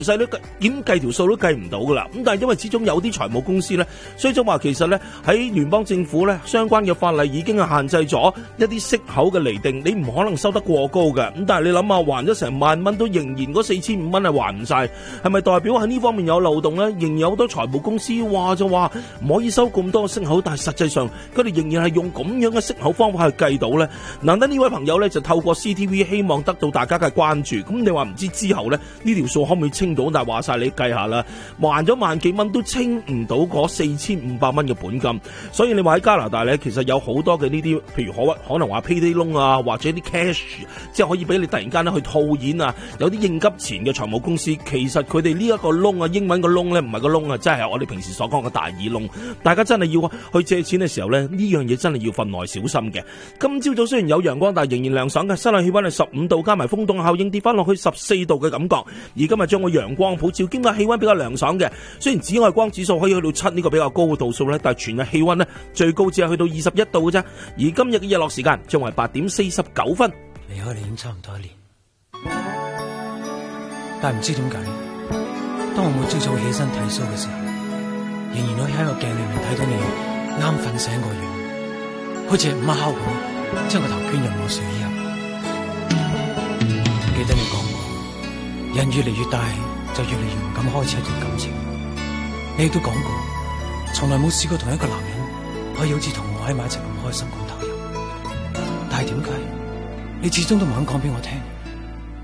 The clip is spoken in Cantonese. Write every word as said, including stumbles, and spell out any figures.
細都點計條數都計唔到噶啦，咁但係因為始終有啲財務公司咧，所以就話其實咧喺聯邦政府咧相關嘅法例已經係限制咗一啲息口嘅釐定，你唔可能收得過高嘅。咁但係你諗下，還咗成萬蚊都仍然嗰四千五蚊係還唔晒，係咪代表喺呢方面有漏洞咧？仍然有好多財務公司話就話唔可以收咁多嘅息口，但係實際上佢哋仍然係用咁樣嘅息口方法去計到咧。難得呢位朋友咧就透過 C T V 希望得到大家嘅關注，咁你話唔知之後咧呢條數可唔可以清到？但係話晒你計下啦，還咗萬幾蚊都清唔到嗰四千五百蚊嘅本金，所以你話喺加拿大咧，其實有好多嘅呢啲，譬如可可能話 payday loan 啊，或者啲 cash， 即係可以俾你突然間咧去套現啊，有啲應急錢嘅財務公司，其實佢哋呢一個窿啊，英文個窿咧唔係個窿啊，真係我哋平時所講嘅大耳窿。大家真係要去借錢嘅時候咧，呢樣嘢真係要分內小心嘅。今朝早雖然有陽光，但係仍然涼爽嘅，室內氣溫係十五度，加埋風凍效應跌翻落去十四度嘅感覺。而今日將個陽光普照，兼且氣溫比較涼爽嘅。雖然紫外光指數可以去到七呢個比較高嘅度數咧，但係全日氣溫咧最高只係去到二十一度嘅啫。而今日嘅日落時間將為八點四十九分。 離開你已經差唔多一年，但係唔知點解，當我每朝早起身剃鬚嘅時候，仍然可以喺個鏡裏面睇到你啱瞓醒個樣，好似係午烤咁，將個頭捐入我睡衣入。記得你講過，人越嚟越大，就越嚟越唔敢開始一段感情。你亦都講過，從來冇試過同一個男人可以好似同我喺埋一齊咁開心咁投入。但係點解你始終都唔肯講俾我聽？